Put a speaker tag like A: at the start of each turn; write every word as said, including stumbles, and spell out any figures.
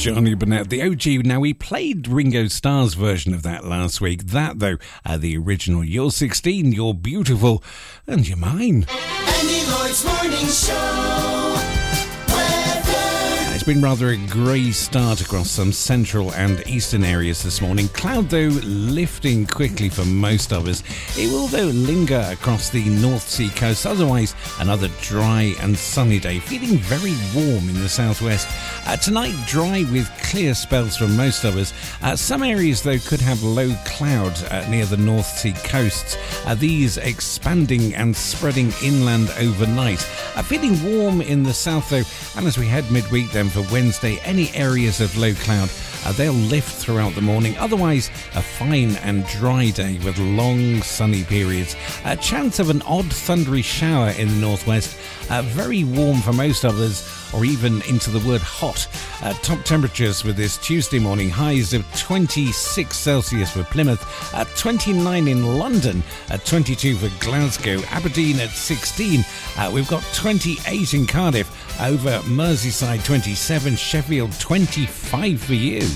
A: Johnny Burnett, the O G. Now, we played Ringo Starr's version of that last week. That, though, uh, the original. You're sixteen, you're beautiful, and you're mine.
B: Andy Lloyd's Morning Show.
A: It's been rather a grey start across some central and eastern areas this morning. Cloud, though, lifting quickly for most of us. It will, though, linger across the North Sea coast. Otherwise, another dry and sunny day. Feeling very warm in the southwest. Uh, tonight, dry with clear spells for most of us. Uh, some areas, though, could have low cloud uh, near the North Sea coasts. Uh, these expanding and spreading inland overnight. Uh, feeling warm in the south, though, and as we head midweek, then, for Wednesday, any areas of low cloud, uh, they'll lift throughout the morning. Otherwise, a fine and dry day with long sunny periods. A chance of an odd thundery shower in the northwest. Uh, very warm for most of us, or even into the word hot. Uh, top temperatures with this Tuesday morning, highs of twenty-six Celsius for Plymouth, uh, twenty-nine in London, uh, twenty-two for Glasgow, Aberdeen at sixteen. Uh, we've got twenty-eight in Cardiff, over Merseyside twenty-seven, Sheffield twenty-five for you.